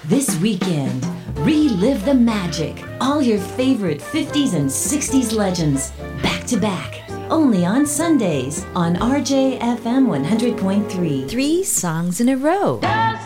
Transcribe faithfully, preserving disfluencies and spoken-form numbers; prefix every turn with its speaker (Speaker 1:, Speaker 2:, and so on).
Speaker 1: This weekend, relive the magic. All your favorite fifties and sixties legends, back to back. Only on Sundays on R J F M one hundred point three.
Speaker 2: Three songs in a row.